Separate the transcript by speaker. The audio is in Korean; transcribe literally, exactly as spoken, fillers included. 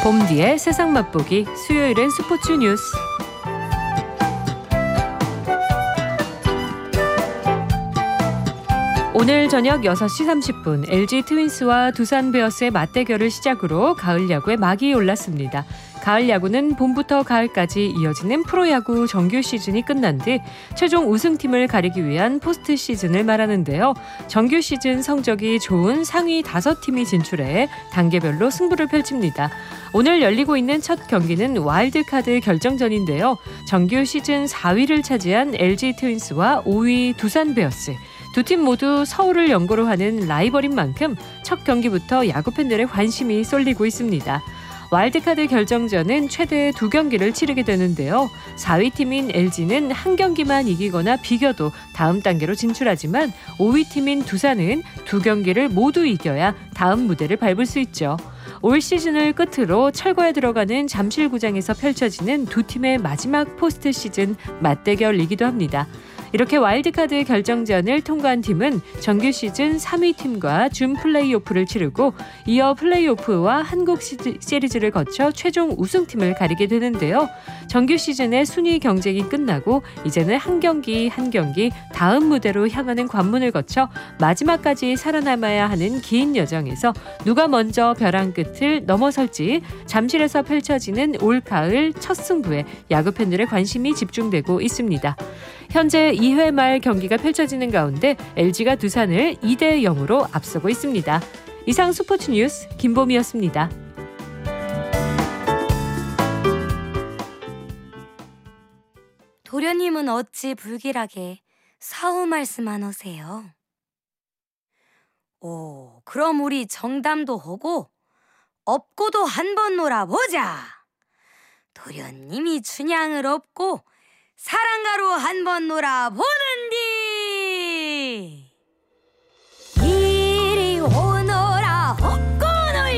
Speaker 1: 봄뒤의 세상 맛보기 수요일엔 스포츠 뉴스. 오늘 저녁 여섯 시 삼십 분 엘지 트윈스와 두산 베어스의 맞대결을 시작으로 가을 야구에 막이 올랐습니다. 가을 야구는 봄부터 가을까지 이어지는 프로야구 정규 시즌이 끝난 뒤 최종 우승팀을 가리기 위한 포스트 시즌을 말하는데요. 정규 시즌 성적이 좋은 상위 다섯 팀이 진출해 단계별로 승부를 펼칩니다. 오늘 열리고 있는 첫 경기는 와일드카드 결정전인데요. 정규 시즌 사 위를 차지한 엘지 트윈스와 오 위 두산 베어스. 두 팀 모두 서울을 연고로 하는 라이벌인 만큼 첫 경기부터 야구 팬들의 관심이 쏠리고 있습니다. 와일드카드 결정전은 최대 두 경기를 치르게 되는데요. 사 위 팀인 엘지는 한 경기만 이기거나 비겨도 다음 단계로 진출하지만 오 위 팀인 두산은 두 경기를 모두 이겨야 다음 무대를 밟을 수 있죠. 올 시즌을 끝으로 철거에 들어가는 잠실구장에서 펼쳐지는 두 팀의 마지막 포스트 시즌 맞대결이기도 합니다. 이렇게 와일드카드 결정전을 통과한 팀은 정규 시즌 삼 위 팀과 준 플레이오프를 치르고 이어 플레이오프와 한국 시리즈를 거쳐 최종 우승팀을 가리게 되는데요. 정규 시즌의 순위 경쟁이 끝나고 이제는 한 경기 한 경기 다음 무대로 향하는 관문을 거쳐 마지막까지 살아남아야 하는 긴 여정에서 누가 먼저 벼랑 끝을 넘어설지 잠실에서 펼쳐지는 올 가을 첫 승부에 야구 팬들의 관심이 집중되고 있습니다. 현재 이 회 말 경기가 펼쳐지는 가운데 엘지가 두산을 이 대 영으로 앞서고 있습니다. 이상 스포츠 뉴스 김보미였습니다.
Speaker 2: 도련님은 어찌 불길하게 사후 말씀만 하세요? 오, 그럼 우리 정담도 하고 업고도 한번 놀아보자. 도련님이 춘향을 업고 사랑가로 한번 놀아보는디. 이리 오너라